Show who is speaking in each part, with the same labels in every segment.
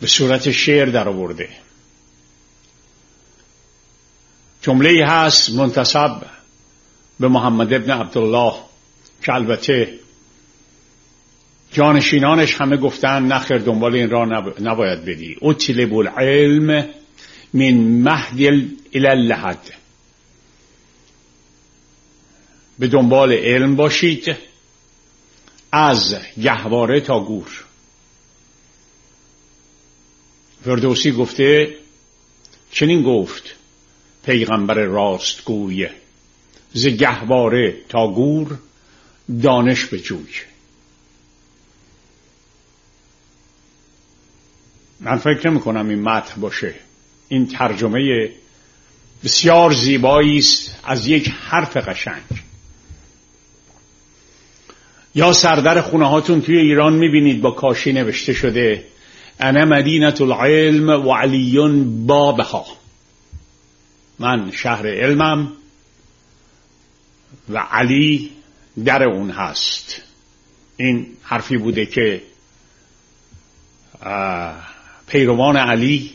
Speaker 1: به صورت شعر در آورده. جمله‌ای هست منتسب به محمد ابن عبدالله که البته جانشینانش همه گفتن نخیر دنبال این راه نباید بدی. اطلب العلم من مهد الی اللحد، به دنبال علم باشید از گهواره تا گور. فردوسی گفته چنین گفت پیغمبر راستگوی، ز گهواره تا گور دانش بجوی. من فکر نمی کنم این متن باشه. این ترجمه بسیار زیبایی است از یک حرف قشنگ. یا سردر خونه هاتون توی ایران میبینید با کاشی نوشته شده انا مدینة العلم و علی بابها، من شهر علمم و علی در اون هست. این حرفی بوده که پیروان علی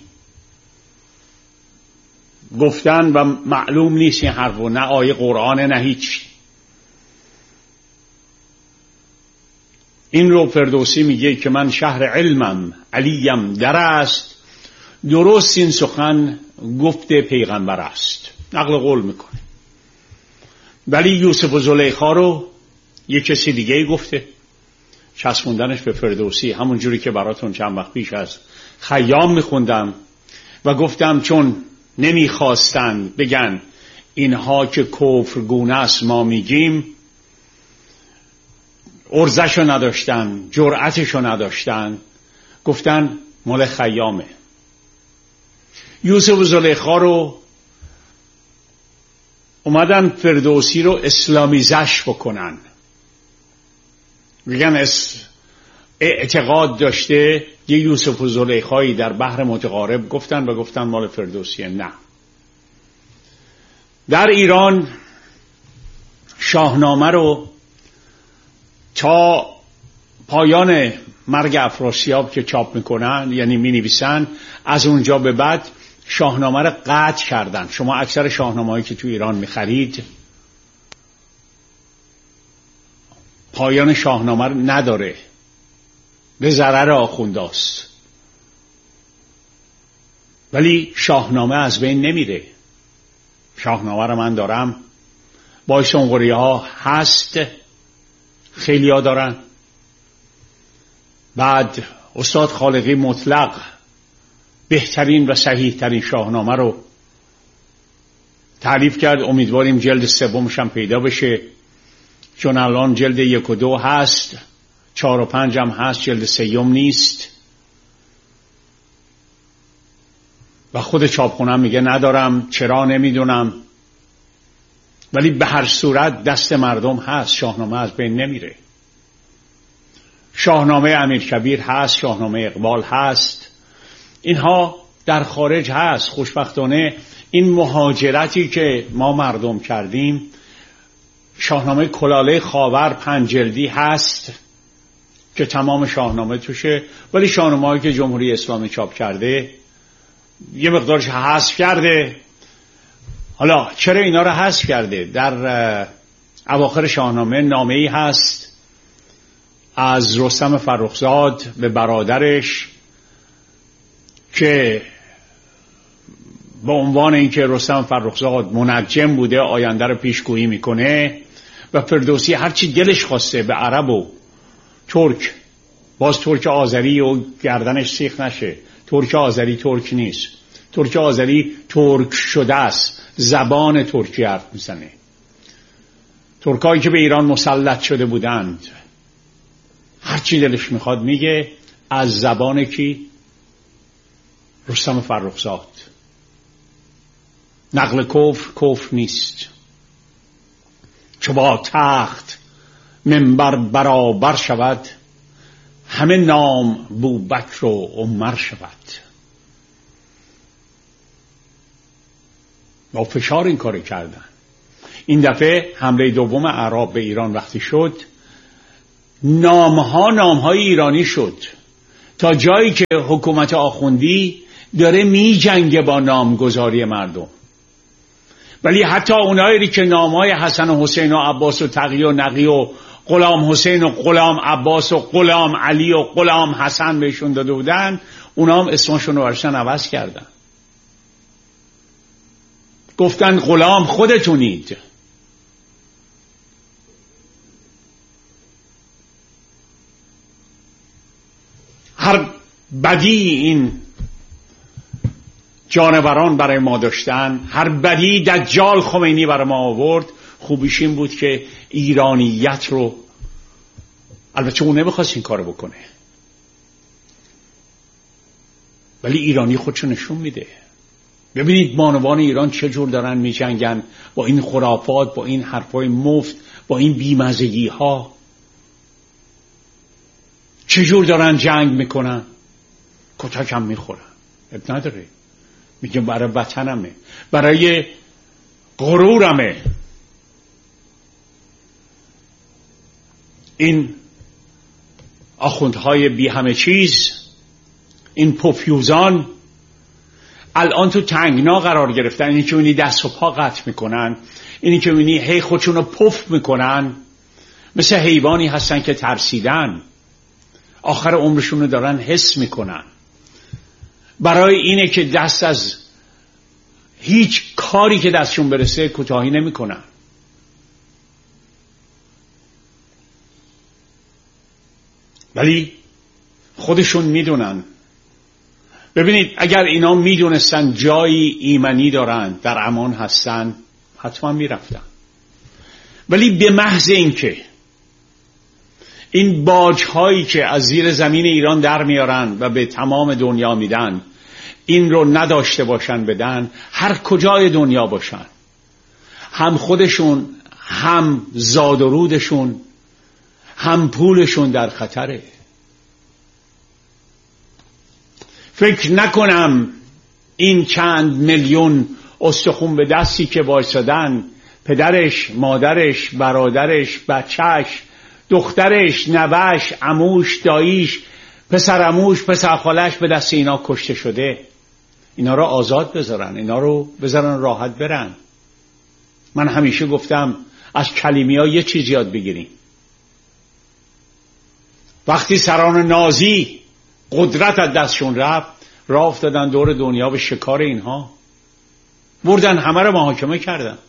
Speaker 1: گفتن و معلوم نیست این حرفو، نه آیه قرآن نه هیچ. این رو فردوسی میگه که من شهر علمم، علیم در است. درست این سخن گفته پیغمبر است، نقل قول میکنه. ولی یوسف و زلیخا رو یک کسی دیگه گفته، چسبوندنش به فردوسی، همون جوری که براتون چند وقت پیش از خیام میخوندم و گفتم چون نمیخواستن بگن اینها که کفرگونه است ما میگیم، ارزشو نداشتن، جرأتشو نداشتن، گفتن مال خیامه. یوسف و زلیخا رو اومدن فردوسی رو اسلامیزش بکنن، میگن اعتقاد داشته یه یوسف و زلیخایی در بحر متقارب گفتن و گفتن مال فردوسیه. نه، در ایران شاهنامه رو تا پایان مرگ افراسیاب که چاپ میکنن، یعنی مینویسن، از اونجا به بعد شاهنامه رو قطع کردن. شما اکثر شاهنامه‌هایی که تو ایران میخرید پایان شاهنامه رو نداره، به ضرر آخونداست. ولی شاهنامه از بین نمیره. شاهنامه رو من دارم، باعث اونقوری ها هست، خیلی ها دارن. بعد استاد خالقی مطلق بهترین و صحیح ترین شاهنامه رو تعریف کرد. امیدواریم جلد سومش هم پیدا بشه، چون الان جلد 1 و 2 هست، 4 و 5 هم هست، جلد 3 نیست. و خود چاپخونه میگه ندارم، چرا نمیدونم، ولی به هر صورت دست مردم هست، شاهنامه از بین نمیره. شاهنامه امیرکبیر هست، شاهنامه اقبال هست، اینها در خارج هست. خوشبختانه این مهاجرتی که ما مردم کردیم، شاهنامه کلاله خاور 5 جلدی هست که تمام شاهنامه توشه، ولی شاهنامه‌ای که جمهوری اسلامی چاپ کرده یه مقدارش حذف کرده. حالا چرا اینا رو حذف کرده؟ در اواخر شاهنامه نامه‌ای هست از رستم فرخزاد به برادرش که با عنوان اینکه رستم فرخزاد منجم بوده آینده رو پیشگویی میکنه و فردوسی هرچی دلش خواسته به عرب و ترک، باز ترک آذری و گردنش سیخ نشه، ترک آذری ترک نیست، ترک آذری ترک شده است، زبان ترکی حرف میزنه. ترکایی که به ایران مسلط شده بودند هرچی دلش میخواد میگه از زبان کی؟ رستم فرخزاد. نقل کفر نیست. چو با تخت منبر برابر شود، همه نام بوبکر و عمر شود. با فشار این کاری کردن. این دفعه حمله دوم اعراب به ایران وقتی شد، نامهای ایرانی شد. تا جایی که حکومت آخوندی داره می جنگه با نامگذاری مردم. ولی حتی اونایی که نامهای حسن و حسین و عباس و تقی و نقی و غلام حسین و غلام عباس و غلام علی و غلام حسن بهشون داده بودن، اونا هم اسمشون رو برشن عوض کردن، گفتن غلام خودتونید. هر بدی این جانوران برای ما داشتن، هر بدی دجال خمینی برای ما آورد، خوبیش این بود که ایرانیت رو، البته اون نمیخواست این کارو بکنه، ولی ایرانی خودشو نشون میده. ببینید بانوان ایران چه جور دارن میجنگن با این خرافات، با این حرفای مفت، با این بیمزگی ها، چه جور دارن جنگ میکنن. کتک هم میخورن، اب نداره، میگه برای وطنمه، برای غرورمه. این آخوندهای بی همه چیز، این پوفیوزان الان تو تنگنا قرار گرفتن. اینی که می‌بینی دست و پا قطع میکنن، اینی که می‌بینی هی خودشون رو پف میکنن، مثل حیوانی هستن که ترسیدن، آخر عمرشون رو دارن حس میکنن. برای اینه که دست از هیچ کاری که دستشون برسه کوتاهی نمیکنن. ولی خودشون میدونن. ببینید اگر اینا میدونستن جایی ایمنی دارن، در امان هستن، حتما میرفتن. ولی به محض اینکه این باج‌هایی که از زیر زمین ایران در میارن و به تمام دنیا میدن، این رو نداشته باشن بدن، هر کجای دنیا باشن، هم خودشون، هم زاد و رودشون، هم پولشون در خطره. فکر نکنم این چند میلیون استخون به دستی که وایسادن، پدرش، مادرش، برادرش، بچهش، دخترش، نوش، عموش، داییش، پسر عموش، پسر خالش به دست اینا کشته شده، اینا رو آزاد بذارن، اینا رو بذارن راحت برن. من همیشه گفتم از کلیمیا یه چیز یاد بگیریم. وقتی سران نازی قدرت از دستشون رفت، راه افتادن دور دنیا به شکار اینها، بردن همه رو محاکمه کردن.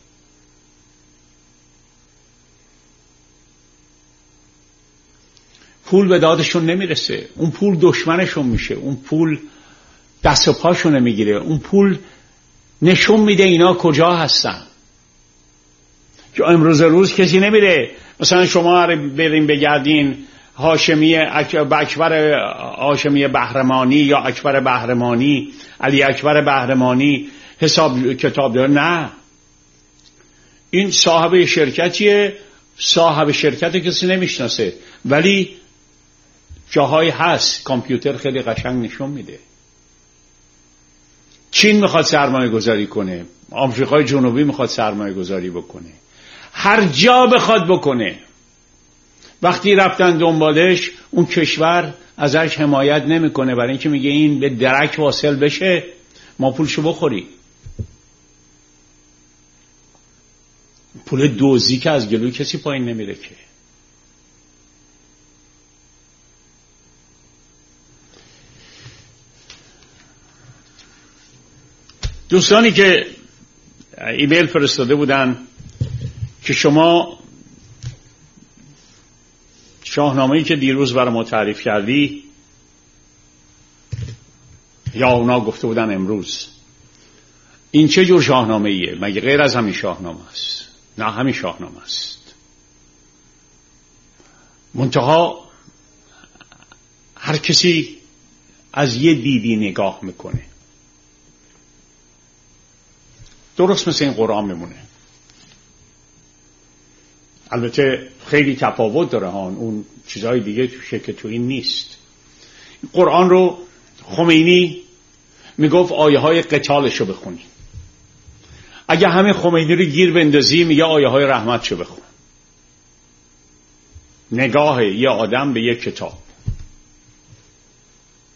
Speaker 1: پول به دادشون نمیرسه، اون پول دشمنشون میشه، اون پول دست و پاشون میگیره، اون پول نشون میده اینا کجا هستن. که امروز روز کسی نمیره مثلا شما بریم بگردین هاشمی اکبر هاشمی بهرمانی یا اکبر بهرمانی، علی اکبر بهرمانی حساب کتاب داره، نه، این صاحب شرکتیه، صاحب شرکت کسی نمیشناسه، ولی جاهایی هست کامپیوتر خیلی قشنگ نشون میده. چین میخواد سرمایه گذاری کنه، آمریکای جنوبی میخواد سرمایه گذاری بکنه، هر جا بخواد بکنه. وقتی رفتن دنبالش، اون کشور ازش حمایت نمیکنه، برای اینکه میگه این به درک واصل بشه ما پولشو بخوریم. پول دوزی که از گلوی کسی پایین نمیره که. دوستانی که ایمیل فرستاده بودن که شما شاهنامه‌ای که دیروز برای ما تعریف کردی، یا اونا گفته بودن امروز، این چه جور شاهنامه‌ایه؟ مگه غیر از همین شاهنامه است؟ نه، همین شاهنامه است. منتها هر کسی از یه دیدی نگاه میکنه. درست مثل این قرآن میمونه. البته خیلی تفاوت داره ها، اون چیزهای دیگه توشه که تو این نیست. قرآن رو خمینی میگفت آیه های قتالشو بخونی. اگه همین خمینی رو گیر بندازی میگه آیه های رحمتشو بخون. نگاه یه آدم به یک کتاب.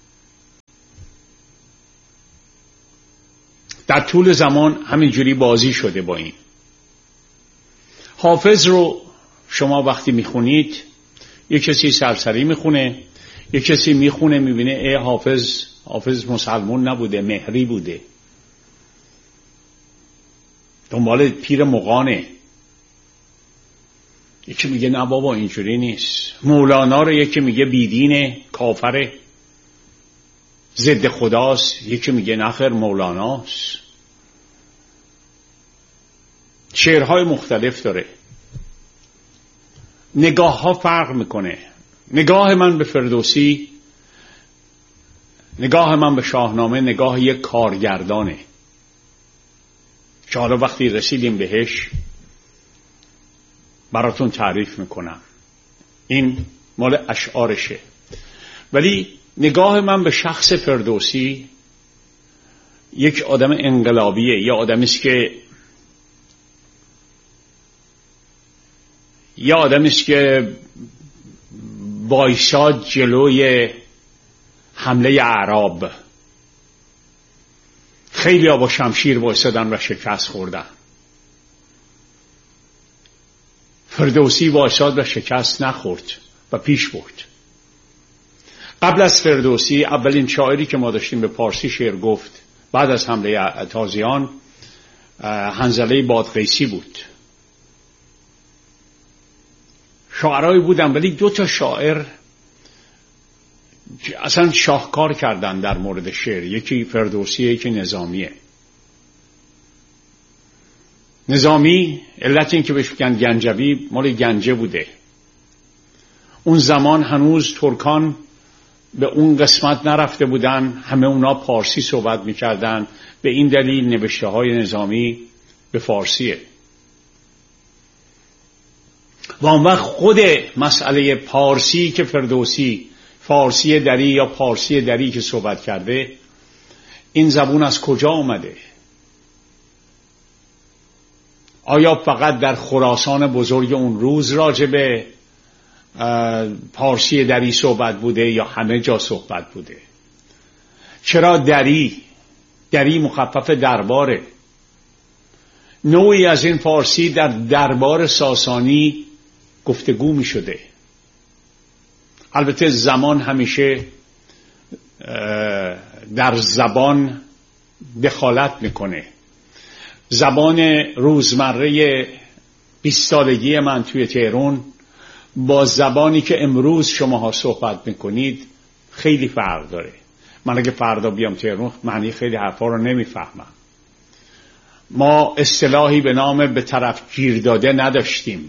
Speaker 1: در طول زمان همینجوری بازی شده با این. حافظ رو شما وقتی میخونید، یک کسی سرسری میخونه، یک کسی میخونه میبینه ای حافظ مسلمان نبوده، مهری بوده، دنبال پیر مغانه. یکی میگه نه بابا اینجوری نیست. مولانا رو یکی میگه بیدینه، کافره، ضد خداست، یکی میگه نخیر مولاناست. شعرهای مختلف داره. نگاه ها فرق میکنه. نگاه من به فردوسی، نگاه من به شاهنامه نگاه یک کارگردانه که حالا وقتی رسیدیم بهش براتون تعریف میکنم. این مال اشعارشه. ولی نگاه من به شخص فردوسی یک آدم انقلابیه، یا آدمی است که وایساد جلوی حمله اعراب. خیلی ها با شمشیر وایسادن و شکست خوردن. فردوسی وایساد و شکست نخورد و پیش برد. قبل از فردوسی اولین شاعری که ما داشتیم به پارسی شعر گفت بعد از حمله تازیان حنظله بادغیسی بود. شاعرایی بودن ولی 2 شاعر اصلا شاهکار کردن در مورد شعر. یکی فردوسیه، یکی نظامیه. نظامی علت این که بهش میگن گنجوی مال گنجه بوده. اون زمان هنوز ترکان به اون قسمت نرفته بودن، همه اونا پارسی صحبت میکردن، به این دلیل نوشته های نظامی به فارسیه. و اون وقت خود مسئله پارسی که فردوسی فارسی دری یا پارسی دری که صحبت کرده، این زبون از کجا آمده؟ آیا فقط در خراسان بزرگ اون روز راجع به پارسی دری صحبت بوده یا همه جا صحبت بوده؟ چرا دری مخفف درباره؟ نوعی از این فارسی در دربار ساسانی گفتگو می شده. البته زمان همیشه در زبان دخالت میکنه. زبان روزمره 20 سالگی من توی تهران با زبانی که امروز شماها صحبت میکنید خیلی فرق داره. من اگه فردا بیام تهران معنی خیلی حرفا رو نمیفهمم. ما اصطلاحی به نام به طرف گیر داده نداشتیم.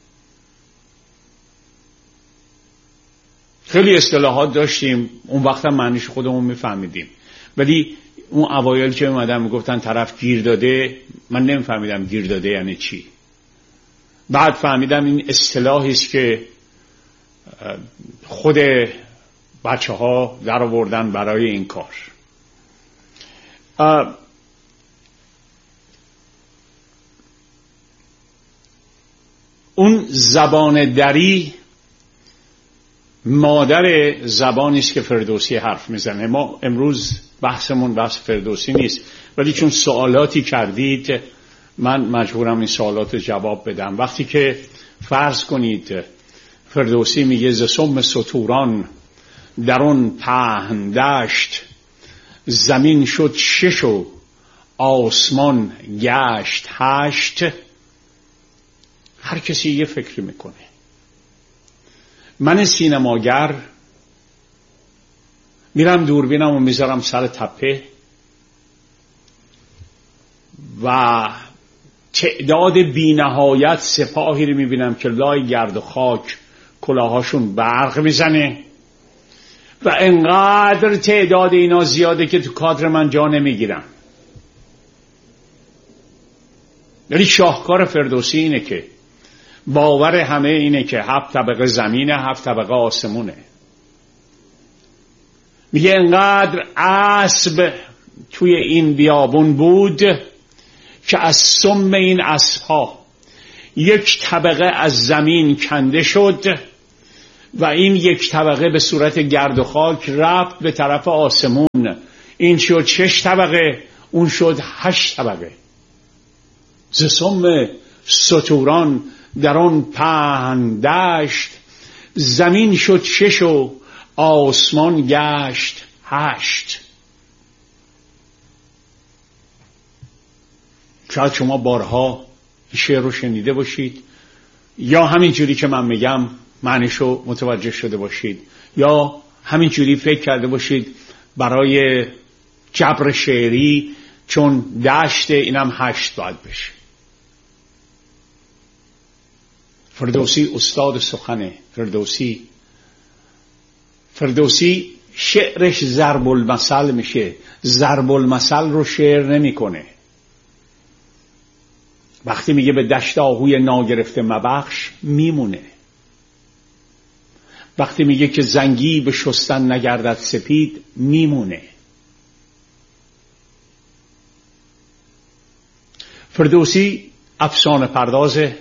Speaker 1: خیلی اصطلاحات داشتیم، اون وقت هم معنیش خودمون میفهمیدیم، ولی اون اوایل که اومدن میگفتن طرف گیر داده، من نمیفهمیدم گیر داده یعنی چی. بعد فهمیدم این اصطلاحی است که خود بچه ها در آوردن برای این کار. اون زبان دری مادر زبانی است که فردوسی حرف میزنه. ما امروز بحثمون بحث فردوسی نیست، ولی چون سوالاتی کردید من مجبورم این سوالات جواب بدم. وقتی که فرض کنید فردوسی میگه ز سم ستوران در اون پهن دشت، زمین شد 6 و آسمان گشت 8، هر کسی یه فکری میکنه. من سینماگر میرم دوربینم و میذارم سر تپه و تعداد بی‌نهایت سپاهی رو میبینم که لای گرد و خاک کلاهاشون برق میزنه و انقدر تعداد اینا زیاده که تو کادر من جا نمیگیرم. ولی شاهکار فردوسی اینه که باور همه اینه که 7 طبقه زمینه، 7 طبقه آسمونه. میگه انقدر اسب توی این بیابون بود که از سم این اسبها 1 طبقه از زمین کنده شد و این 1 طبقه به صورت گرد و خاک رفت به طرف آسمون. این شد 6 طبقه، اون شد 8 طبقه. ز سم ستوران در آن پهن دشت، زمین شد 6 و آسمان گشت 8. شاید شما بارها شعر رو شنیده باشید، یا همین جوری که من میگم معنیشو متوجه شده باشید، یا همین جوری فکر کرده باشید برای جبر شعری چون دشت اینم 8 باید بشه. فردوسی استاد سخنه. فردوسی شعرش ضرب المثل میشه، ضرب المثل رو شعر نمیکنه. وقتی میگه به دشت آهوی ناگرفته مبخش میمونه. وقتی میگه که زنگی به شستن نگردد سپید میمونه. فردوسی افسانه پردازه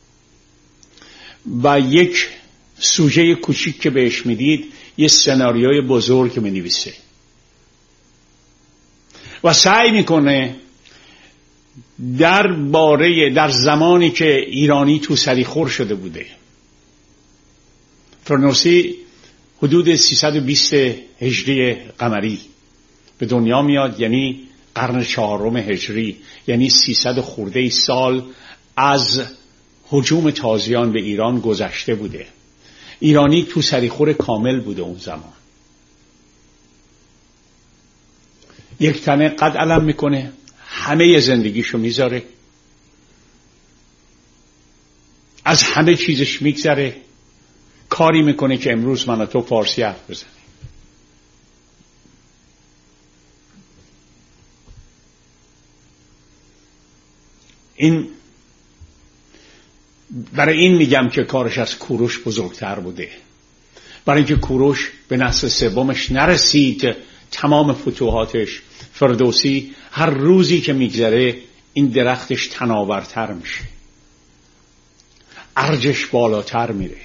Speaker 1: و یک سوژه کوچیک که بهش میدید یه سناریوی بزرگ مینویسه و سعی میکنه در زمانی که ایرانی تو سریخور شده بوده. فردوسی حدود 320 هجری قمری به دنیا میاد، یعنی قرن 4 هجری، یعنی 300 خورده سال از هجوم تازیان به ایران گذشته بوده. ایرانی تو سریخور کامل بوده اون زمان. یک تنه قد علم میکنه، همه زندگیشو میذاره، از همه چیزش میگذره، کاری میکنه که امروز من و تو فارسی حرف بزنیم. برای این میگم که کارش از کوروش بزرگتر بوده، برای اینکه کوروش به نسل سومش نرسید تمام فتوحاتش. فردوسی هر روزی که میگذره این درختش تناورتر میشه، ارجش بالاتر میره.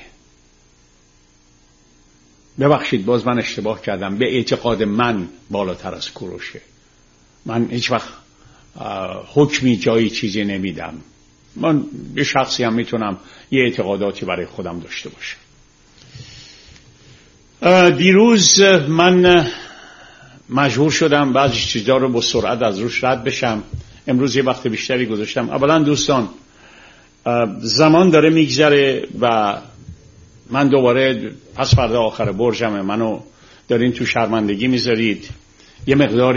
Speaker 1: ببخشید باز من اشتباه کردم، به اعتقاد من بالاتر از کوروشه. من هیچ وقت حکمی جایی چیزی نمیدم. من به شخصی هم میتونم یه اعتقاداتی برای خودم داشته باشم. دیروز من مجبور شدم بعضی چیزا رو با سرعت از روش رد بشم. امروز یه وقت بیشتری گذاشتم. اولا دوستان، زمان داره میگذره و من دوباره پس فردا آخر برجمه، منو دارین تو شرمندگی میذارید. یه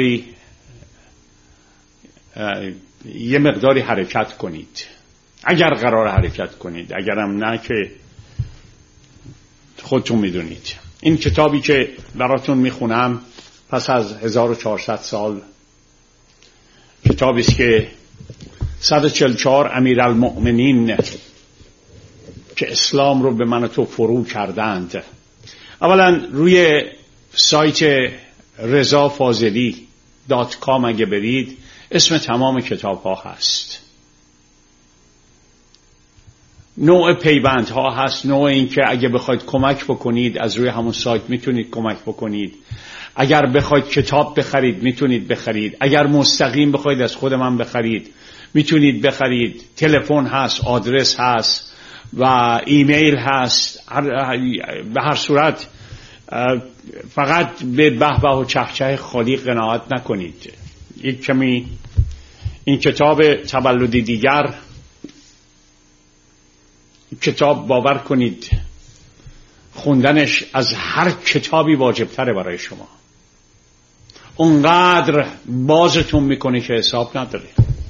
Speaker 1: مقداری حرکت کنید اگر قرار حرکت کنید، اگرم نه که خودتون میدونید. این کتابی که براتون میخونم پس از 1400 سال کتابی است که 144 امیرالمؤمنین که اسلام رو به من و تو فرو کردند. اولا روی سایت rezafazeli.com اگه برید اسم تمام کتاب ها هست، نوع پیوند ها هست، نوع این که اگه بخواید کمک بکنید از روی همون سایت میتونید کمک بکنید، اگر بخواید کتاب بخرید میتونید بخرید، اگر مستقیم بخواید از خود من بخرید میتونید بخرید. تلفن هست، آدرس هست و ایمیل هست. به هر صورت فقط به بهبه و چهچه خالی قناعت نکنید. یک کمی این کتاب تولدی دیگر، کتاب باور کنید خوندنش از هر کتابی واجبتره برای شما. اونقدر بازتون میکنه که حساب نداره.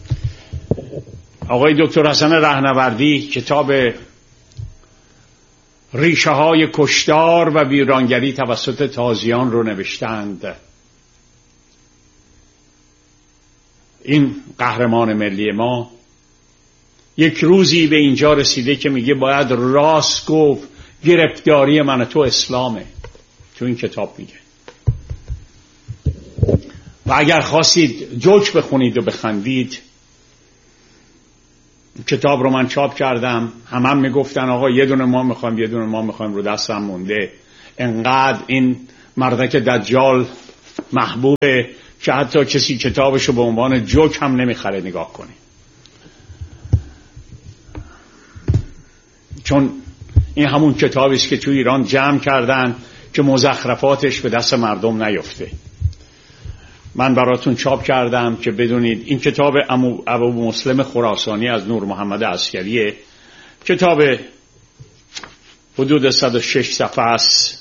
Speaker 1: آقای دکتر حسن رهنوردی کتاب ریشه های کشتار و ویرانگری توسط تازیان رو نوشتند. این قهرمان ملی ما یک روزی به اینجا رسیده که میگه باید راست گفت، گرفتاری من و تو اسلامه. تو این کتاب میگه. و اگر خواستید جوک بخونید و بخندید، کتاب رو من چاپ کردم. هم میگفتن آقا یه دونه ما میخوایم رو دستم مونده. انقدر این مردک دجال محبوبه که حتی کسی کتابشو به عنوان جوک هم نمیخره نگاه کنه، چون این همون کتابی است که تو ایران جمع کردن که مزخرفاتش به دست مردم نیفته. من براتون چاپ کردم که بدونید این کتاب ابو مسلم خراسانی از نور محمد عسکریه. کتاب حدود 106 صفحه است.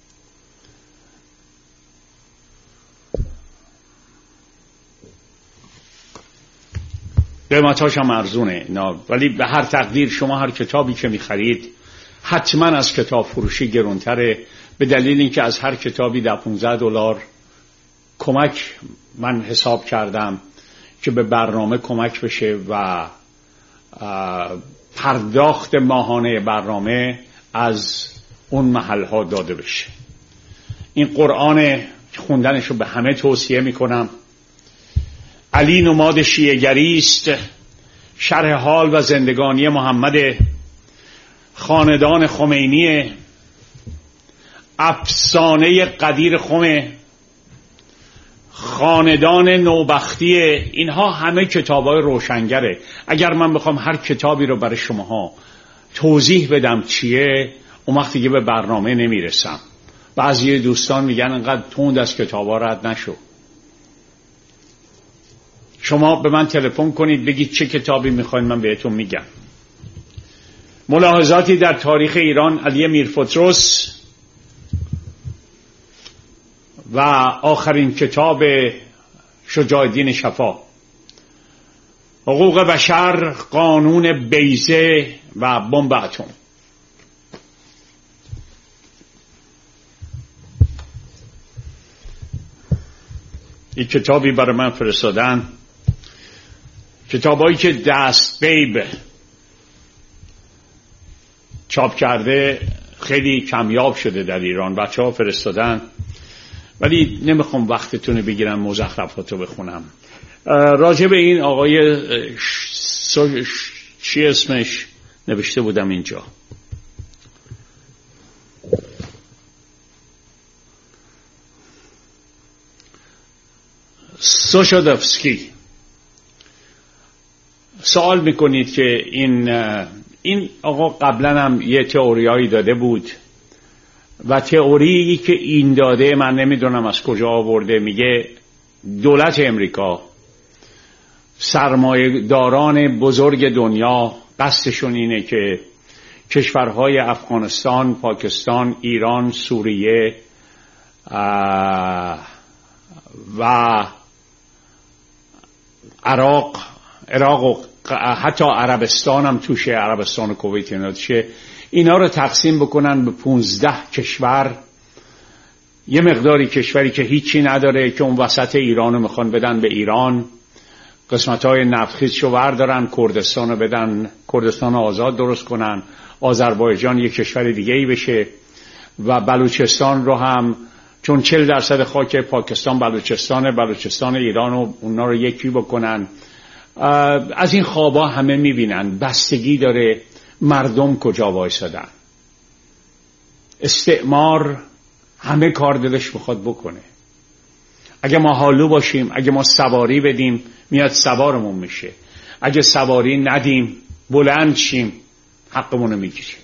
Speaker 1: قیمتاش هم ارزونه ولی به هر تقدیر شما هر کتابی که میخرید حتما از کتاب فروشی گرونتره، به دلیل اینکه از هر کتابی $15 کمک من حساب کردم که به برنامه کمک بشه و پرداخت ماهانه برنامه از اون محلها داده بشه. این قرآن خوندنشو به همه توصیه میکنم. علی نماد شیعه‌گری است، شرح حال و زندگانی محمد، خاندان خمینی، افسانه قدیر خمه، خاندان نوبختی، اینها همه کتابای روشنگره. اگر من بخوام هر کتابی رو برای شماها توضیح بدم چیه، اون وقت دیگه به برنامه نمیرسم. بعضی دوستان میگن انقدر تند از کتابا رد نشو. شما به من تلفن کنید بگید چه کتابی میخواید، من بهتون میگم. ملاحظاتی در تاریخ ایران، علی میرفتروس و آخرین کتاب شجاع الدین شفا، حقوق بشر، قانون بیضه و بمب اتم. این کتابی برای من فرستادن، کتابایی که دست بیب چاپ کرده خیلی کمیاب شده در ایران، بچه ها فرستادن، ولی نمیخوام وقتتون بگیرم مزخرفاتو بخونم. راجع به این آقای چی اسمش نوشته بودم اینجا، سوشادفسکی، سوال میکنید که این آقا قبلا هم یه تئوریایی داده بود و تئوری که این داده من نمیدونم از کجا آورده. میگه دولت امریکا، سرمایه‌داران بزرگ دنیا قصدشون اینه که کشورهای افغانستان، پاکستان، ایران، سوریه و عراق و حتی عربستان هم توشه، عربستان و کویت اینا توشه، اینا رو تقسیم بکنن به 15 کشور. یه مقداری کشوری که هیچی نداره که اون وسط ایران رو میخوان بدن به ایران، قسمت‌های نفتخیزشو بردارن، کردستان رو بدن، کردستان آزاد درست کنن، آذربایجان یک کشور دیگه‌ای بشه و بلوچستان رو هم، چون 40% خاک پاکستان بلوچستان ایران و اونا رو یکی بکنن. از این خوابا همه میبینن. بستگی داره مردم کجا وایسادن. استعمار همه کار دلش میخواد بکنه. اگه ما حالو باشیم، اگه ما سواری بدیم، میاد سوارمون میشه. اگه سواری ندیم، بلند شیم، حقمونو میگیریم.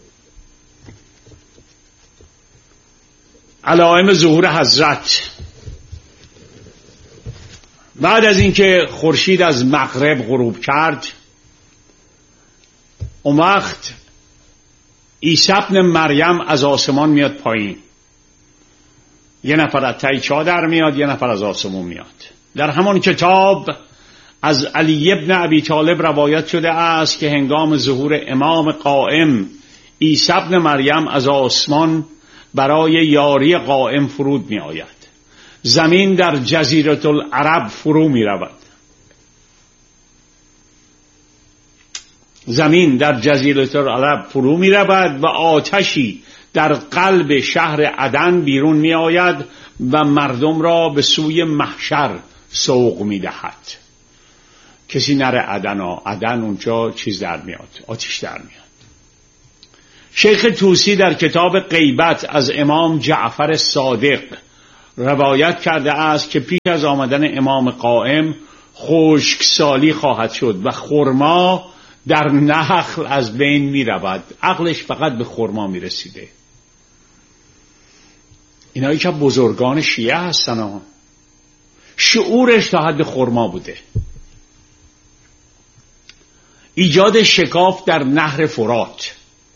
Speaker 1: علائم ظهور حضرت: بعد از اینکه خورشید از مغرب غروب کرد، اون وقت عیسی ابن مریم از آسمان میاد پایین. یه نفر از ته چادر میاد، یه نفر از آسمون میاد. در همان کتاب از علی ابن ابی طالب روایت شده است که هنگام ظهور امام قائم، عیسی ابن مریم از آسمان برای یاری قائم فرود می آید. زمین در جزیره العرب فرو می رود. زمین در جزیره العرب فرو می رود و آتشی در قلب شهر عدن بیرون می آید و مردم را به سوی محشر سوق می دهد. کسی نره عدن اونجا چیز در میاد، آتش در میاد. شیخ طوسی در کتاب غیبت از امام جعفر صادق روایت کرده است که پیش از آمدن امام قائم خشکسالی خواهد شد و خرما در نخل از بین می رود. عقلش فقط به خرما می رسیده. اینایی که بزرگان شیعه هستن ها، شعورش تا حد خرما بوده. ایجاد شکاف در نهر فرات.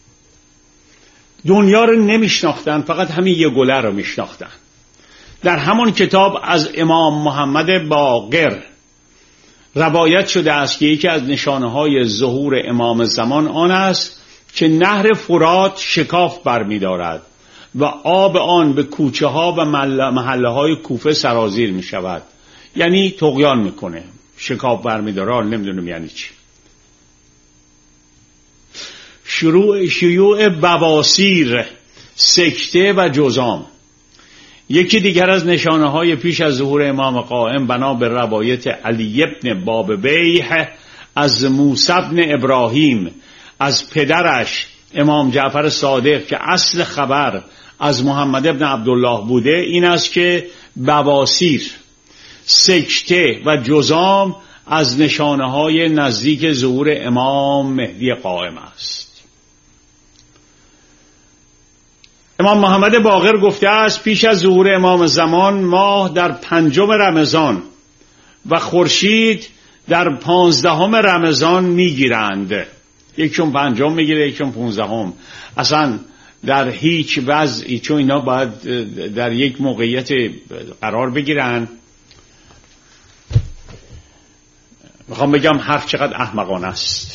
Speaker 1: دنیا رو نمیشناختن، فقط همین یه گله رو میشناختن. در همون کتاب از امام محمد باقر روایت شده است که یکی از نشانه‌های ظهور امام زمان آن است که نهر فرات شکاف برمی‌دارد و آب آن به کوچه ها و محله های کوفه سرازیر می شود. یعنی طغیان میکنه، شکاف برمی‌داره، نمیدونم یعنی چی. شیوع بواسیر، سکته و جذام. یکی دیگر از نشانه های پیش از ظهور امام قائم بنا به روایت علی ابن بابویح از موسی ابن ابراهیم از پدرش امام جعفر صادق که اصل خبر از محمد ابن عبدالله بوده این است که بواسیر، سکته و جذام از نشانه های نزدیک ظهور امام مهدی قائم است. امام محمد باقر گفته است پیش از ظهور امام زمان ماه در 5 رمضان و خورشید در 15 رمضان میگیرند. یکشون 5 میگیره، یکشون 15. اصلا در هیچ وضعی، چون اینا باید در یک موقعیت قرار بگیرن. میخوام بگم حرف چقدر احمقانه است.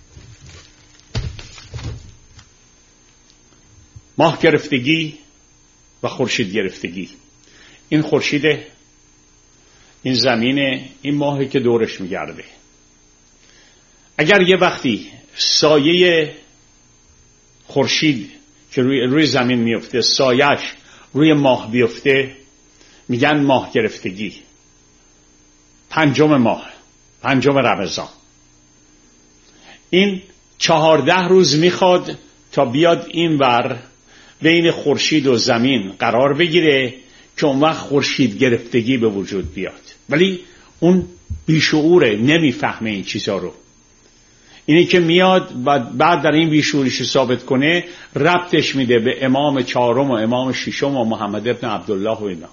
Speaker 1: ماه گرفتگی و خورشید گرفتگی. این خورشیده، این زمینه، این ماهی که دورش میگرده. اگر یه وقتی سایه خورشید که روی زمین میفته سایش روی ماه بیفته میگن ماه گرفتگی. 5 ماه، 5 رمضان. این 14 روز میخواد تا بیاد این ور بین خورشید و زمین قرار بگیره که اون وقت خورشید گرفتگی به وجود بیاد. ولی اون بیشعوره، نمیفهمه این چیزا رو. اینی که میاد و بعد در این بیشعوریش ثابت کنه ربطش میده به امام 4 و امام 6 و محمد ابن عبدالله و اینا.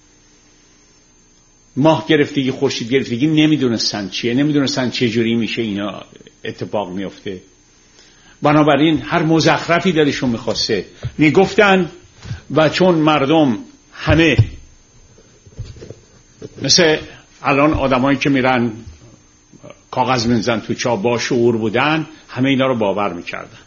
Speaker 1: ماه گرفتگی، خورشید گرفتگی نمیدونستن چیه، نمیدونستن چه جوری میشه اینا اتفاق میفته. بنابراین هر مزخرفی دلشون میخواسته میگفتن و چون مردم همه مثل الان آدمایی که میرن کاغذ می‌نویسن تو چاپ با شعور بودن، همه اینا رو باور میکردن.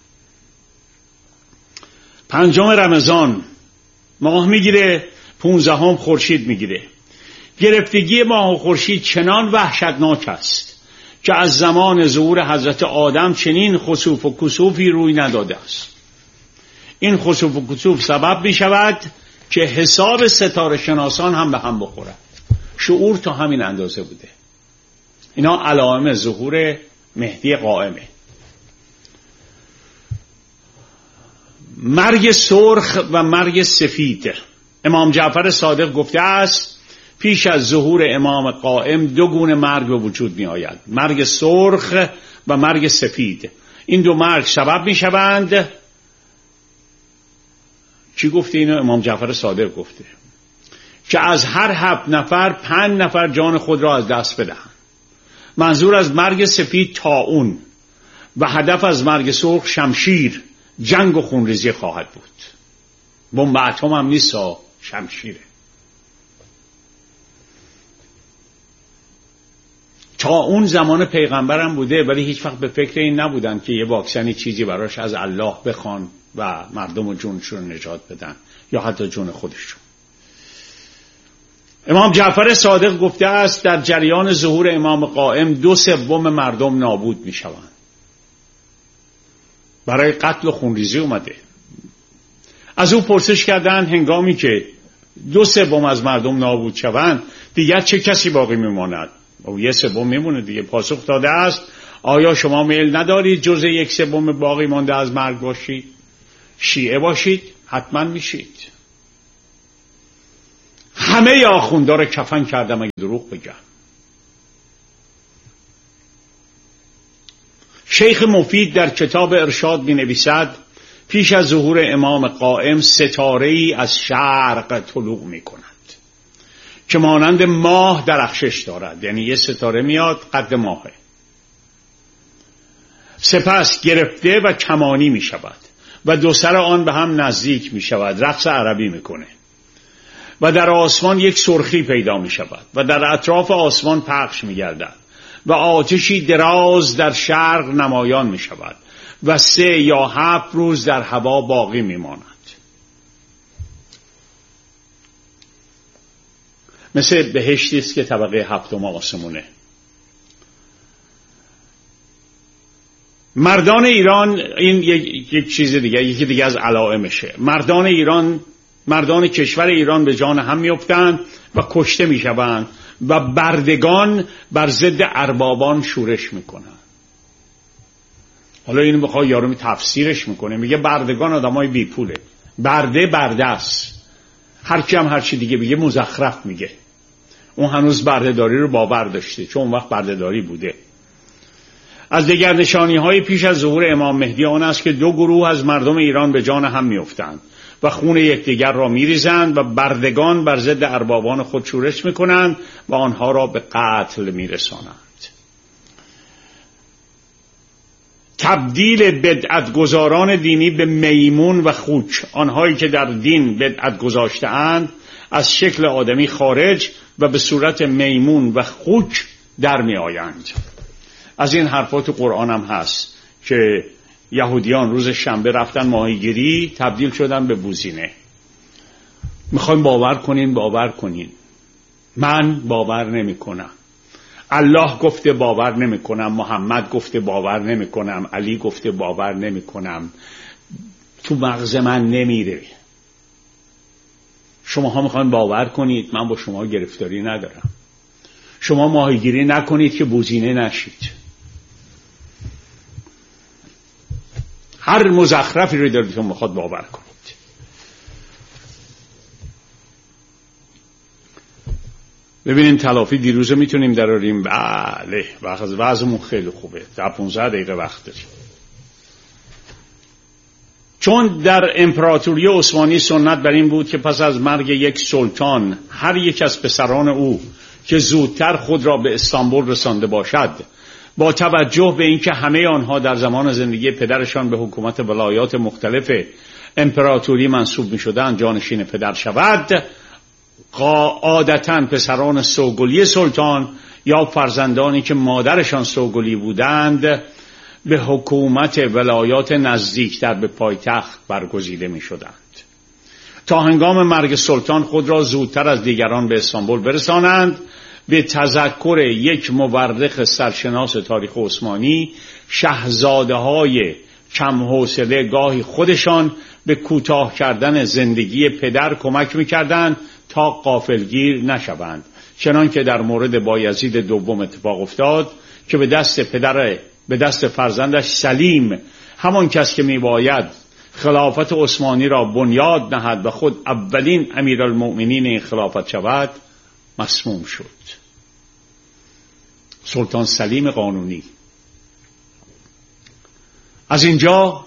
Speaker 1: 5 رمضان ماه میگیره، 15 خورشید میگیره. گرفتگی ماه و خورشید چنان وحشتناک است که از زمان ظهور حضرت آدم چنین خسوف و کسوفی روی نداده است. این خسوف و کسوف سبب می شود که حساب ستاره شناسان هم به هم بخورد. شعور تا همین اندازه بوده. اینا علائم ظهور مهدی قائمه. مرگ سرخ و مرگ سفید. امام جعفر صادق گفته است پیش از ظهور امام قائم 2 گونه مرگ به وجود می آید. مرگ سرخ و مرگ سفید. این 2 مرگ سبب می شوند. چی گفته اینو؟ امام جعفر صادق گفته که از هر 7 نفر 5 نفر جان خود را از دست بدهند. منظور از مرگ سفید طاعون و هدف از مرگ سرخ شمشیر، جنگ و خونریزی خواهد بود. بمب اتم هم نیست، شمشیره. تا اون زمان پیغمبرم بوده، ولی هیچ وقت به فکر این نبودن که یه واکسنی چیزی براش از الله بخوان و مردم و جونشون نجات بدن یا حتی جون خودشون. امام جعفر صادق گفته است در جریان ظهور امام قائم 2/3 مردم نابود می شوند. برای قتل و خونریزی اومده. از او پرسش کردن هنگامی که 2/3 از مردم نابود شوند دیگر چه کسی باقی میماند؟ او 1/3 میمونه دیگه. پاسخ داده است آیا شما میل ندارید جز 1/3 باقی مانده از مرگ باشید؟ شیعه باشید حتما میشید. همه آخوندا رو کفن کردم اگه دروغ بگم. شیخ مفید در کتاب ارشاد می نویسد پیش از ظهور امام قائم ستاره‌ای از شرق طلوع می کند که مانند ماه درخشش دارد، یعنی یه ستاره میاد قد ماهه، سپس گرفته و کمانی می شود و دو سر آن به هم نزدیک می شود، رقص عربی می کنه و در آسمان یک سرخی پیدا می شود و در اطراف آسمان پخش می گردد و آتشی دراز در شرق نمایان می شود و 3 یا 7 روز در هوا باقی می ماند. مثل بهشتی است که طبقه 7 آسمونه. مردان ایران، این یک چیز دیگه، یکی دیگه از علائمشه. مردان کشور ایران به جان هم میافتند و کشته میشوند و بردگان بر ضد اربابان شورش میکنن. حالا اینو بخواه یارو تفسیرش میکنه، میگه بردگان آدمای بی پوله، برده است، هرکی هم هرچی دیگه بگه مزخرف میگه. اون هنوز بردهداری رو باور داشته، چون اون وقت بردهداری بوده. از دیگر نشانی‌های پیش از ظهور امام مهدی آن است که 2 گروه از مردم ایران به جان هم میافتند و خون یکدیگر را میریزند و بردگان بر ضد اربابان خود شورش میکنند و آنها را به قتل میرسانند. تبدیل بدعتگزاران دینی به میمون و خوک، آنهایی که در دین بدعت گذاشته‌اند از شکل آدمی خارج و به صورت میمون و خوک در می آیند. از این حرفات قرآن هم هست که یهودیان روز شنبه رفتن ماهیگیری، تبدیل شدن به بوزینه. میخوایم باور کنین. من باور نمی کنم. الله گفته باور نمی کنم، محمد گفته باور نمی کنم، علی گفته باور نمی کنم. تو مغز من نمیره. شماها میخواین باور کنید، من با شما گرفتاری ندارم. شما ماهیگیری نکنید که بوزینه نشید. هر مزخرفی رو دلتون میخواد باور کنید. ببینیم تلافی دیروز میتونیم دراریم. بله، وضعمون خیلی خوبه. تا 15 دقیقه وقت داریم. چون در امپراتوری عثمانی سنت بر این بود که پس از مرگ یک سلطان هر یک از پسران او که زودتر خود را به استانبول رسانده باشد، با توجه به اینکه همه آنها در زمان زندگی پدرشان به حکومت ولایات مختلف امپراتوری منصوب می شدند، جانشین پدر شود، عادتاً پسران سوگلی سلطان یا فرزندانی که مادرشان سوگلی بودند به حکومت ولایات نزدیکتر به پایتخت برگزیده می شدند تا هنگام مرگ سلطان خود را زودتر از دیگران به استانبول برسانند. به تذکر یک مورخ سرشناس تاریخ عثمانی، شاهزاده های کم حوصله گاهی خودشان به کوتاه کردن زندگی پدر کمک می‌کردند تا غافلگیر نشوند، چنان که در مورد بایزید دوم اتفاق افتاد که به دست فرزندش سلیم، همان کس که میباید خلافت عثمانی را بنیاد نهد و خود اولین امیرالمؤمنین این خلافت شود، مسموم شد. سلطان سلیم قانونی. از اینجا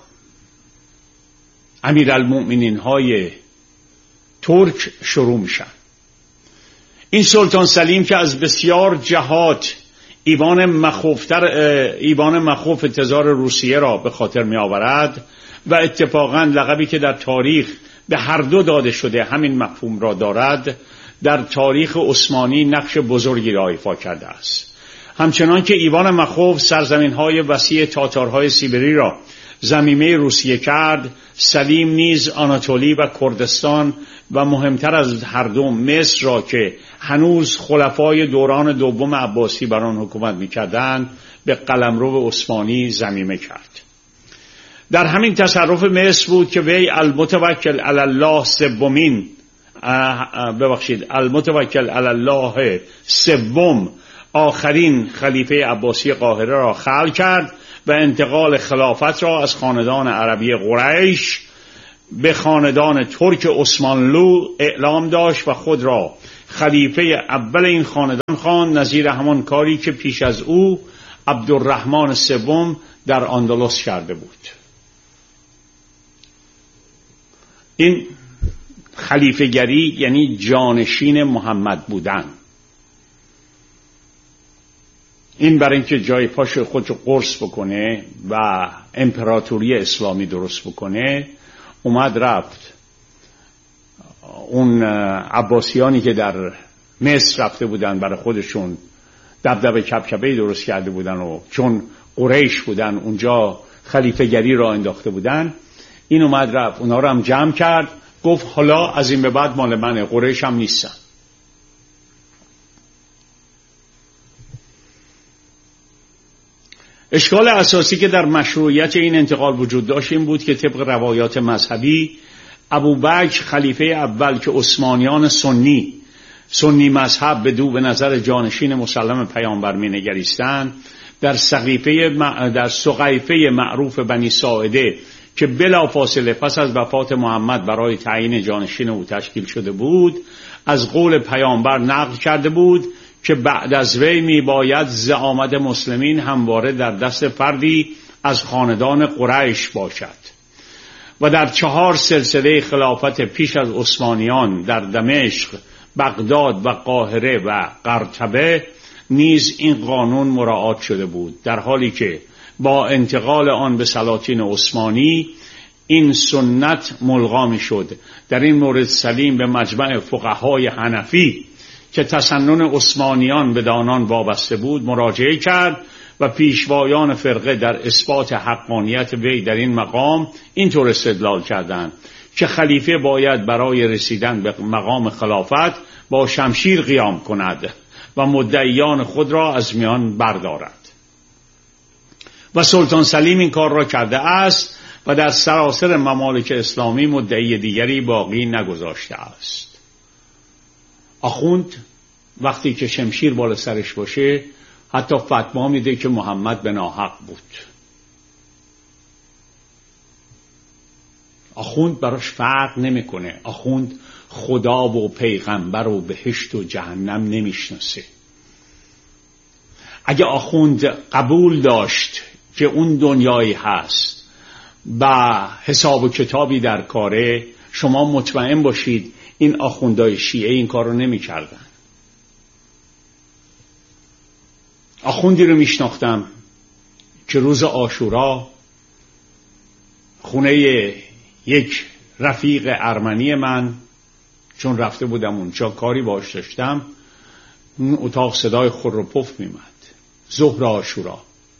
Speaker 1: امیرالمؤمنین های ترک شروع میشن. این سلطان سلیم که از بسیار جهات ایوان مخوف تزار روسیه را به خاطر می آورد و اتفاقاً لقبی که در تاریخ به هر دو داده شده همین مفهوم را دارد، در تاریخ عثمانی نقش بزرگی را ایفا کرده است. همچنان که ایوان مخوف سرزمین‌های وسیع تاتارهای سیبری را ضمیمه روسیه کرد، سلیم نیز آناتولی و کردستان و مهمتر از هر دو مصر را که هنوز خلفای دوران دوم عباسی بر آن حکومت می‌کردند به قلمرو عثمانی ضمیمه کرد. در همین تصرف مصر بود که وی المتوکل علی الله سوم آخرین خلیفه عباسی قاهره را خلع کرد و انتقال خلافت را از خاندان عربی قریش به خاندان ترک عثمانلو اعلام داشت و خود را خلیفه اول این خاندان خواند، نظیر همان کاری که پیش از او عبدالرحمن سوم در اندلس کرده بود. این خلیفه گری یعنی جانشین محمد بودن. این برای اینکه جای پاش خودش قرص بکنه و امپراتوری اسلامی درست بکنه اومد رفت اون عباسیانی که در مصر رفته بودن برای خودشون دبدبه کبکبه‌ای درست کرده بودن و چون قریش بودن اونجا خلیفه گری را انداخته بودن، این اومد رفت اونا رو هم جمع کرد، گفت حالا از این به بعد مال منه، قریش هم نیستن. اشکال اساسی که در مشروعیت این انتقال وجود داشت این بود که طبق روایات مذهبی ابوبکر خلیفه اول که عثمانیان سنی مذهب به نظر جانشین مسلم پیامبر می نگریستند، در سقیفه معروف بنی ساعده که بلافاصله پس از وفات محمد برای تعیین جانشین او تشکیل شده بود، از قول پیامبر نقل کرده بود که بعد از وی می باید زعامت مسلمین همواره در دست فردی از خاندان قریش باشد و در 4 سلسله خلافت پیش از عثمانیان در دمشق، بغداد و قاهره و قرطبه نیز این قانون مراعات شده بود، در حالی که با انتقال آن به سلاطین عثمانی این سنت ملغا می شد. در این مورد سلیم به مجمع فقهای حنفی که تسنن عثمانیان به آنان وابسته بود مراجعه کرد و پیشوایان فرقه در اثبات حقانیت وی در این مقام اینطور استدلال کردند که خلیفه باید برای رسیدن به مقام خلافت با شمشیر قیام کند و مدعیان خود را از میان بردارد و سلطان سلیم این کار را کرده است و در سراسر ممالک اسلامی مدعی دیگری باقی نگذاشته است. آخوند وقتی که شمشیر بالا سرش باشه حتی فتوا میده که محمد به ناحق بود. آخوند براش فرق نمیکنه. آخوند خدا و پیغمبر و بهشت و جهنم نمیشناسه. اگه آخوند قبول داشت که اون دنیایی هست و حساب و کتابی در کاره، شما مطمئن باشید این آخوندهای شیعه این کار رو نمی کردن. آخوندی رو میشناختم که روز عاشورا خونه یک رفیق ارمنی من، چون رفته بودم اونجا کاری باش داشتم، اون اتاق صدای خور و پف میمد. ظهر عاشورا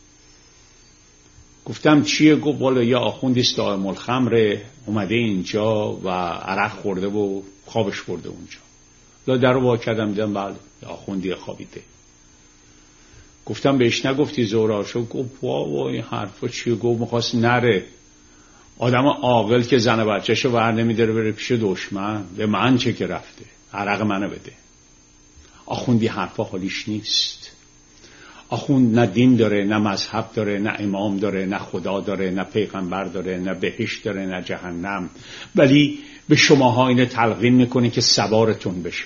Speaker 1: گفتم چیه؟ گفت والا یا آخوندیست دائم الخمر اومده اینجا و عرق خورده و خوابش برده اونجا. لا در رو وا کردم دیدم بله آخوندی خوابیده. گفتم بهش نگفتی ظهر عاشورا؟ گفت وا این حرفا چیه؟ گفت می‌خواست نره. آدم عاقل که زن بچه‌شو ور نمی‌داره بره پیش دشمن، به من چه که رفته، عرق منو بده. آخوندی حرفا حالیش نیست. آخوند نه دین داره، نه مذهب داره، نه امام داره، نه خدا داره، نه پیغمبر داره، نه بهشت داره، نه جهنم، ولی به شماها اینو تلقین میکنه که سوارتون بشه.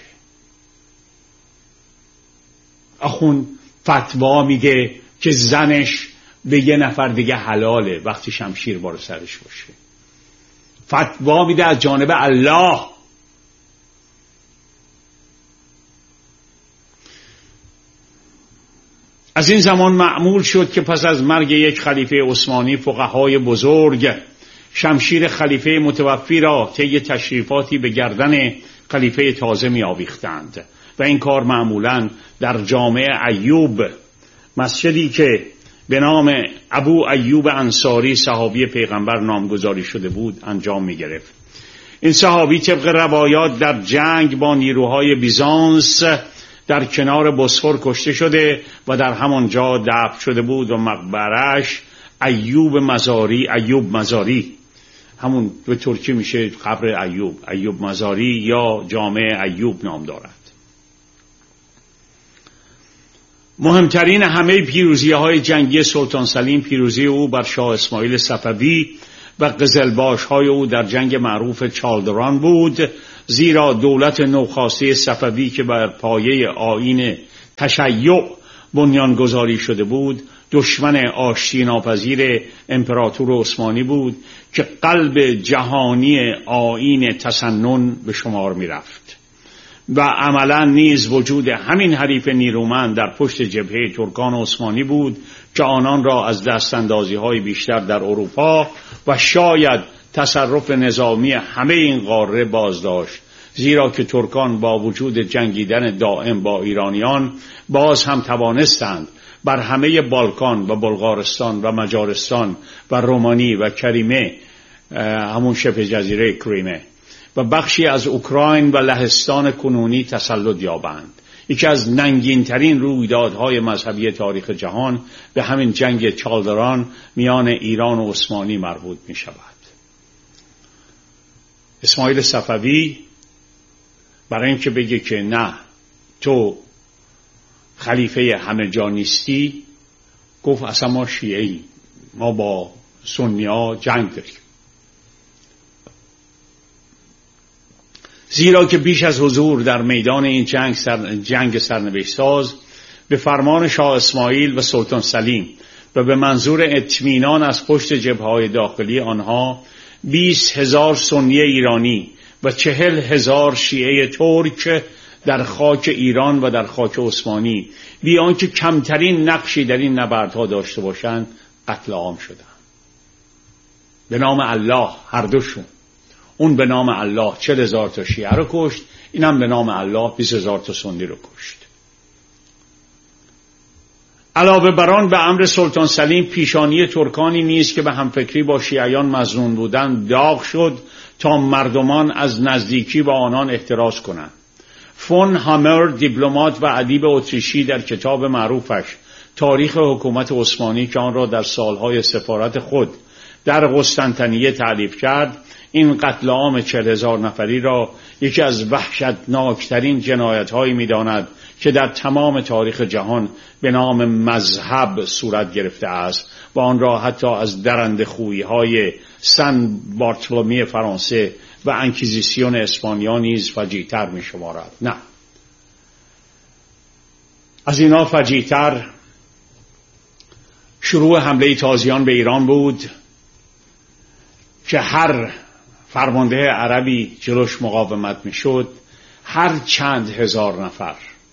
Speaker 1: آخوند فتوا میگه که زنش به یه نفر دیگه حلاله وقتی شمشیر بار سرش باشه. فتوا میده از جانب الله. از این زمان معمول شد که پس از مرگ یک خلیفه عثمانی فقهای بزرگ شمشیر خلیفه متوفی را طی تشریفاتی به گردن خلیفه تازه می آویختند و این کار معمولاً در جامع ایوب، مسجدی که به نام ابو ایوب انصاری صحابی پیغمبر نامگذاری شده بود انجام می گرفت. این صحابی طبق روایات در جنگ با نیروهای بیزانس در کنار بوسفور کشته شده و در همانجا دفن شده بود و مقبرش ایوب مزاری همون به ترکی میشه قبر ایوب مزاری یا جامع ایوب نام دارد. مهمترین همه پیروزی‌های جنگی سلطان سلیم پیروزی او بر شاه اسماعیل صفوی و قزلباش‌های او در جنگ معروف چالدران بود، زیرا دولت نوخاسته صفوی که بر پایه آیین تشیع بنیانگذاری شده بود دشمن آشتی ناپذیر امپراتور عثمانی بود که قلب جهانی آیین تسنن به شمار می رفت و عملا نیز وجود همین حریف نیرومند در پشت جبهه ترکان عثمانی بود که آنان را از دستاندازی‌های بیشتر در اروپا و شاید تصرف نظامی همه این قاره بازداشت، زیرا که ترکان با وجود جنگیدن دائم با ایرانیان باز هم توانستند بر همه بالکان و بلغارستان و مجارستان و رومانی و کریمه، همون شبه جزیره کریمه و بخشی از اوکراین و لهستان کنونی تسلط یابند. یکی از ننگین‌ترین رویدادهای مذهبی تاریخ جهان به همین جنگ چالدران میان ایران و عثمانی مربوط می شود. اسماعیل صفوی برای اینکه بگه که نه تو خلیفه همه جا نیستی، گفت اصلا ما شیعه‌ای، ما با سنی‌ها جنگ داریم. زیرا که بیش از حضور در میدان این جنگ سرنوشت ساز به فرمان شاه اسماعیل و سلطان سلیم و به منظور اطمینان از پشت جبهه‌های داخلی آنها 20,000 سنی ایرانی و 40,000 شیعه ترک در خاک ایران و در خاک عثمانی بی آنکه کمترین نقشی در این نبردها داشته باشند قتل عام شدند. به نام الله هر دوشون، اون به نام الله 40,000 تا شیعه رو کشت، اینم به نام الله 20,000 تا سنی رو کشت. علاوه بر آن به امر سلطان سلیم پیشانی ترکانی نیز که به همفکری با شیعیان مظنون بودند داغ شد تا مردمان از نزدیکی با آنان احتراز کنند. فون هامر دیپلمات و ادیب اتریشی در کتاب معروفش تاریخ حکومت عثمانی که آن را در سالهای سفارت خود در قسطنطنیه تألیف کرد، این قتل عام 40,000 نفری را یکی از وحشتناکترین جنایت‌هایی می‌داند که در تمام تاریخ جهان به نام مذهب صورت گرفته است و آن را حتی از درنده خویی‌های سن بارتولومی فرانسه و انکیزیسیون اسپانیا نیز فجیع‌تر می‌شمارد. نه، از اینا فجیع‌تر شروع حمله تازیان به ایران بود که هر فرمانده عربی جلوش مقاومت میشد، هر چند هزار نفر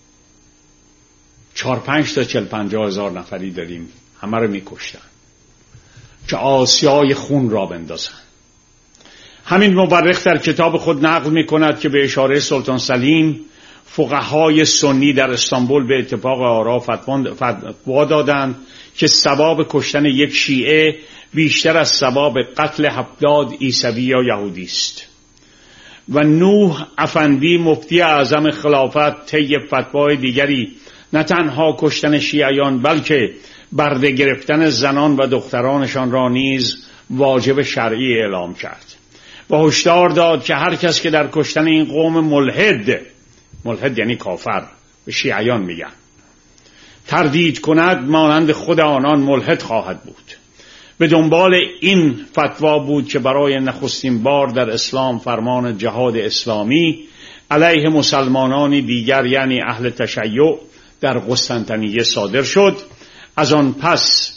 Speaker 1: 4-5 تا 40-50 هزار نفری داریم همه رو میکشتن که آسیای خون را بندازن. همین مورخ در کتاب خود نقل میکند که به اشاره سلطان سلیم فقهای سنی در استانبول به اتفاق آرا فتوا دادند که ثواب کشتن یک شیعه بیشتر از ثواب قتل 70 عیسوی یا یهودی است و نوح افندی مفتی اعظم خلافت طی فتوای دیگری نه تنها کشتن شیعیان بلکه برده گرفتن زنان و دخترانشان را نیز واجب شرعی اعلام کرد و هشدار داد که هر کس که در کشتن این قوم ملحد یعنی کافر، به شیعیان میگن، تردید کند مانند خود آنان ملحد خواهد بود. به دنبال این فتوا بود که برای نخستین بار در اسلام فرمان جهاد اسلامی علیه مسلمانانی دیگر یعنی اهل تشیع در قسطنطنیه صادر شد. از آن پس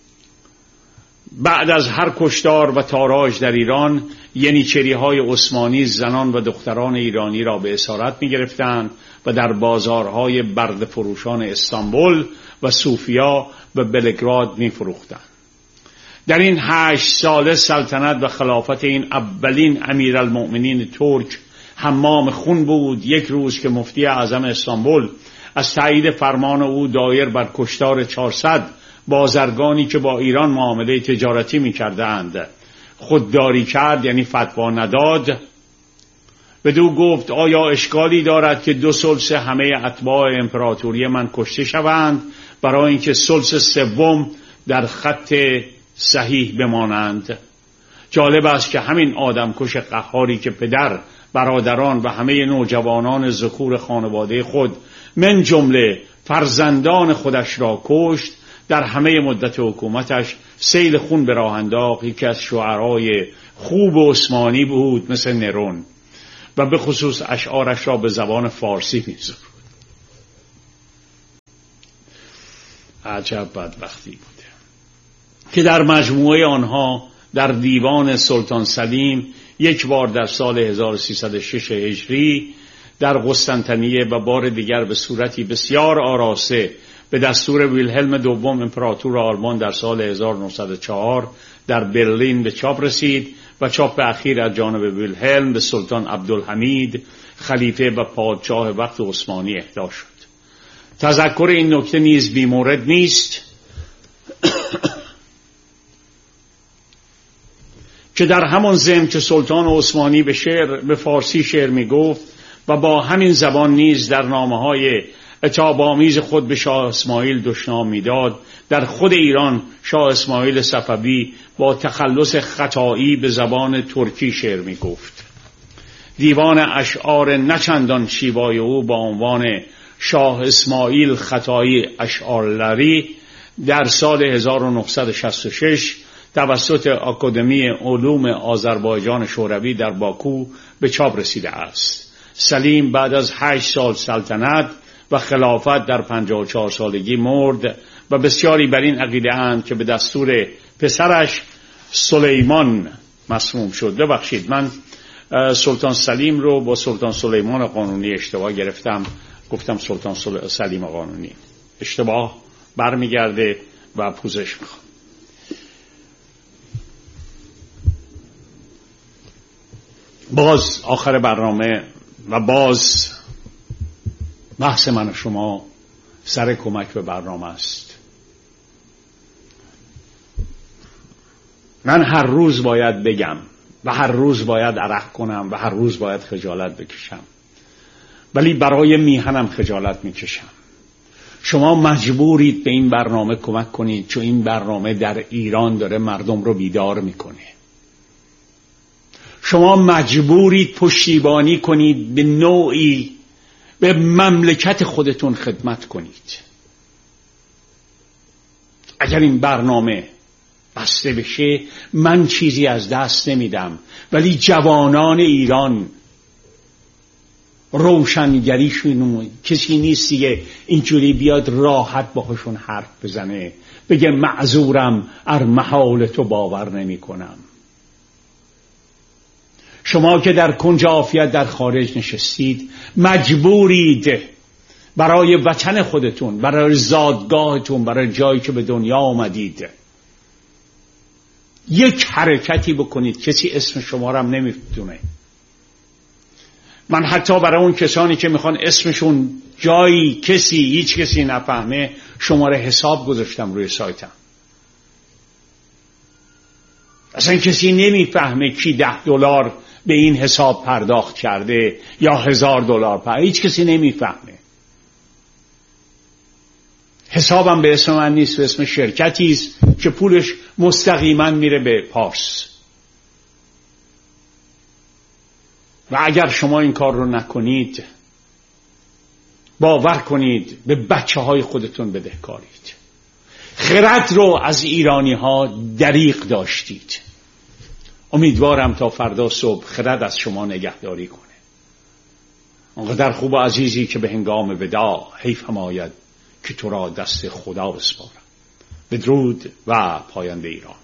Speaker 1: بعد از هر کشتار و تاراج در ایران ینیچری‌های عثمانی زنان و دختران ایرانی را به اسارت می‌گرفتند و در بازارهای برده فروشان استانبول و سوفیا و بلگراد می‌فروختند. در این 8 ساله سلطنت و خلافت این اولین امیرالمؤمنین ترک حمام خون بود. یک روز که مفتی اعظم استانبول از تایید فرمان او دایر بر کشتار 400 بازرگانی که با ایران معامله تجارتی می‌کردند خودداری کرد، یعنی فتوا نداد، بدو گفت آیا اشکالی دارد که 2/3 همه اتباع امپراتوری من کشته شوند برای اینکه 1/3 در خط صحیح بمانند؟ جالب است که همین آدمکش قهاری که پدر، برادران و همه نوجوانان ذکور خانواده خود من جمله فرزندان خودش را کشت، در همه مدت حکومتش سیل خون به راه انداخت. یکی از شعرای خوب عثمانی بود مثل نرون و به خصوص اشعارش را به زبان فارسی می‌سرود. عجب بدبختی بوده که در مجموعه آنها در دیوان سلطان سلیم یک بار در سال 1306 هجری در قسطنطنیه و بار دیگر به صورتی بسیار آراسته به دستور ویلهلم دوم امپراتور آلمان در سال 1904 در برلین به چاپ رسید و چاپ اخیر از جانب ویلهلم به سلطان عبدالحمید خلیفه و پادشاه وقت عثمانی اهدا شد. تذکر این نکته نیز بی‌مورد نیست که در همان ضمن که سلطان عثمانی به فارسی شعر می گفت و با همین زبان نیز در نامه‌های عتاب‌آمیز خود به شاه اسماعیل دشنام می‌داد، در خود ایران شاه اسماعیل صفوی با تخلص خطایی به زبان ترکی شعر می گفت. دیوان اشعار نچندان شیوای او با عنوان شاه اسماعیل خطایی اشعارلری در سال 1966 توسط آکادمی علوم آذربایجان شوروی در باکو به چاپ رسیده است. سلیم بعد از 8 سال سلطنت و خلافت در 54 سالگی مرد و بسیاری بر این عقیده اند که به دستور پسرش سلیمان مسموم شد. ببخشید من سلطان سلیم رو با سلطان سلیمان قانونی اشتباه گرفتم، گفتم سلطان سلیم قانونی، اشتباه برمیگرده و پوزش میخوام. باز آخر برنامه و باز بحث من و شما سر کمک به برنامه است. من هر روز باید بگم و هر روز باید عرق کنم و هر روز باید خجالت بکشم، ولی برای میهنم خجالت میکشم. شما مجبورید به این برنامه کمک کنید چون این برنامه در ایران داره مردم رو بیدار میکنه. شما مجبورید پشتیبانی کنید به نوعی به مملکت خودتون خدمت کنید. اگر این برنامه بسته بشه من چیزی از دست نمیدم، ولی جوانان ایران روشنگریشون کسی نیست دیگه اینجوری بیاد راحت باهاشون حرف بزنه بگه معذورم ار محال تو باور نمی کنم. شما که در کنج عافیت در خارج نشستید مجبورید برای وطن خودتون، برای زادگاهتون، برای جایی که به دنیا آمدید یک حرکتی بکنید. کسی اسم شما رو هم نمیدونه. من حتی برای اون کسانی که میخوان اسمشون جایی هیچ کسی نفهمه شماره حساب گذاشتم روی سایتم. اصلا کسی نمیفهمه کی $10 به این حساب پرداخت کرده یا $1000 هیچ کسی نمیفهمه. حسابم به اسم من نیست، به اسم شرکتی است که پولش مستقیما میره به پارس. و اگر شما این کار رو نکنید باور کنید به بچه های خودتون بدهکارید. خرد رو از ایرانی ها دریغ داشتید. امیدوارم تا فردا صبح خرد از شما نگهداری کنه. آنقدر خوب و عزیزی که به هنگام وداع حیف هم آید که تو را دست خدا بسپارم. بدرود و پاینده ایران.